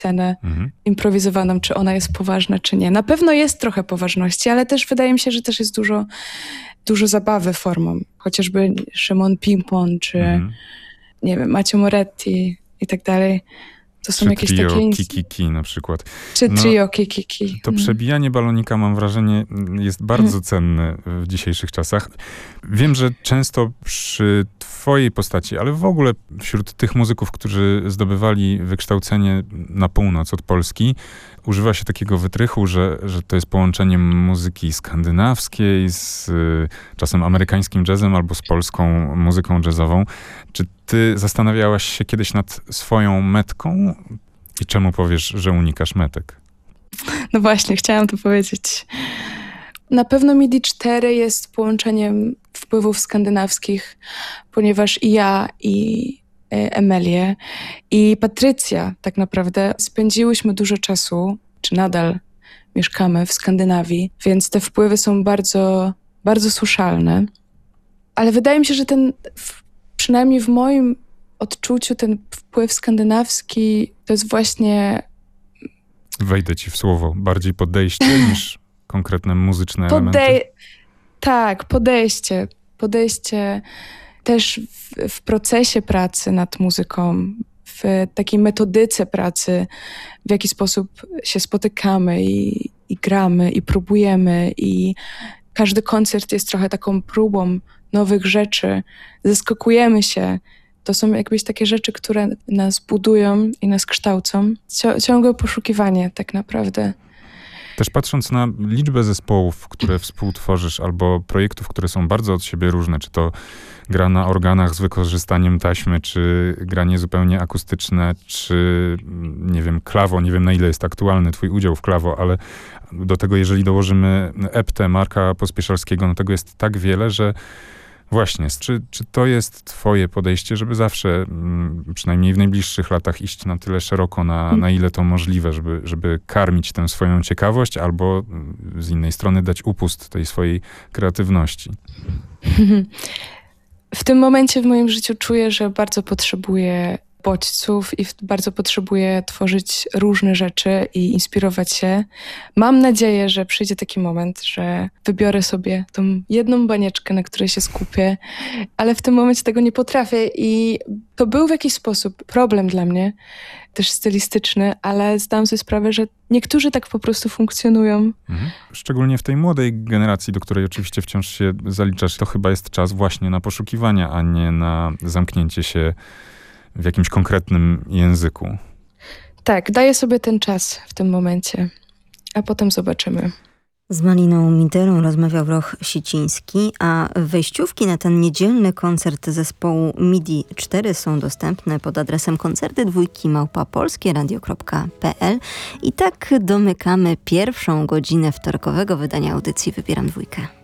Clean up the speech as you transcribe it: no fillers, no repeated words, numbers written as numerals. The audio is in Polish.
scenę improwizowaną, czy ona jest poważna, czy nie. Na pewno jest trochę poważności, ale też wydaje mi się, że też jest dużo zabawy formą. Chociażby Szymon Pimpon, czy nie wiem, Macio Moretti i tak dalej. To są czy jakieś trio takie... Kiki na przykład. Czy trio Kiki. To przebijanie balonika, mam wrażenie, jest bardzo cenne w dzisiejszych czasach. Wiem, że często przy twojej postaci, ale w ogóle wśród tych muzyków, którzy zdobywali wykształcenie na północ od Polski, używa się takiego wytrychu, że to jest połączenie muzyki skandynawskiej z czasem amerykańskim jazzem albo z polską muzyką jazzową. Czy ty zastanawiałaś się kiedyś nad swoją metką? I czemu powiesz, że unikasz metek? No właśnie, chciałam to powiedzieć. Na pewno MIDI 4 jest połączeniem wpływów skandynawskich, ponieważ i ja, i Emelię, i Patrycja tak naprawdę spędziłyśmy dużo czasu, czy nadal mieszkamy w Skandynawii, więc te wpływy są bardzo, bardzo słyszalne. Ale wydaje mi się, że przynajmniej w moim odczuciu ten wpływ skandynawski to jest właśnie... Wejdę ci w słowo. Bardziej podejście niż konkretne muzyczne elementy. Tak, podejście. Podejście też w procesie pracy nad muzyką, w takiej metodyce pracy, w jaki sposób się spotykamy i gramy i próbujemy i każdy koncert jest trochę taką próbą nowych rzeczy. Zaskakujemy się. To są jakieś takie rzeczy, które nas budują i nas kształcą. Ciągłe poszukiwanie tak naprawdę. Też patrząc na liczbę zespołów, które współtworzysz, albo projektów, które są bardzo od siebie różne, czy to gra na organach z wykorzystaniem taśmy, czy granie zupełnie akustyczne, czy nie wiem, klawo, nie wiem na ile jest aktualny twój udział w klawo, ale do tego jeżeli dołożymy eptę Marka Pospieszalskiego, no tego jest tak wiele, że właśnie, czy to jest twoje podejście, żeby zawsze, przynajmniej w najbliższych latach, iść na tyle szeroko, na ile to możliwe, żeby karmić tę swoją ciekawość, albo z innej strony dać upust tej swojej kreatywności? W tym momencie w moim życiu czuję, że bardzo potrzebuję bodźców i bardzo potrzebuję tworzyć różne rzeczy i inspirować się. Mam nadzieję, że przyjdzie taki moment, że wybiorę sobie tą jedną banieczkę, na której się skupię, ale w tym momencie tego nie potrafię i to był w jakiś sposób problem dla mnie, też stylistyczny, ale zdałam sobie sprawę, że niektórzy tak po prostu funkcjonują. Szczególnie w tej młodej generacji, do której oczywiście wciąż się zaliczasz, to chyba jest czas właśnie na poszukiwania, a nie na zamknięcie się w jakimś konkretnym języku. Tak, daję sobie ten czas w tym momencie, a potem zobaczymy. Z Maliną Minterą rozmawiał Roch Siciński, a wejściówki na ten niedzielny koncert zespołu MIDI 4 są dostępne pod adresem koncerty2@polskieradio.pl. I tak domykamy pierwszą godzinę wtorkowego wydania audycji Wybieram Dwójkę.